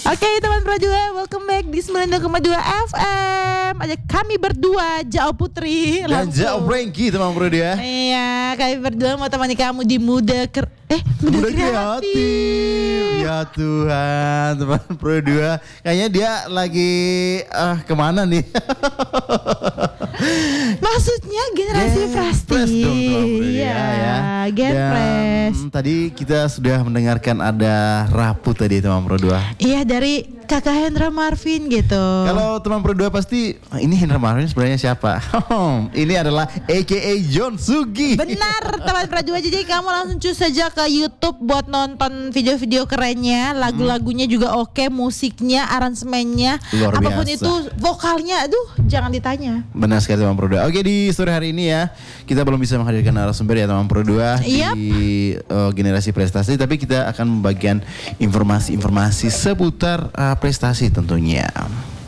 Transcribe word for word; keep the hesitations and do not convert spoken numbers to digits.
Oke teman Pro dua, welcome back di sembilan puluh koma dua F M. Ada kami berdua, Jao Putri dan Jao Franky teman Pro dua. Iya, kami berdua mau temani kamu di Muda ker Eh, Muda, Muda Kreatif. Kreatif. Ya Tuhan, teman Pro dua. Kayaknya dia lagi ah kemana nih? Maksudnya generasi Gen plastik. Fresh dong, teman Pro dua, Iya, ya. Gen Dan Fresh. tadi kita sudah mendengarkan ada Rapu tadi teman Pro dua. Iya, dari Kakak Hendra Marvin gitu. Kalau teman Pro dua pasti ah, ini Hendra Marvin sebenarnya siapa? Ini adalah A K A John Sugi. Benar teman Pro dua, jadi kamu langsung cus saja ke YouTube buat nonton video-video kerennya, lagu-lagunya juga oke, musiknya, aransemennya, Luar apapun biasa. itu, vokalnya, aduh jangan ditanya. Benar sekali teman Pro dua. Oke, di sore hari ini ya kita belum bisa menghadirkan narasumber ya teman Pro dua Yap. di uh, generasi prestasi, tapi kita akan membagikan informasi-informasi seputar uh, prestasi tentunya.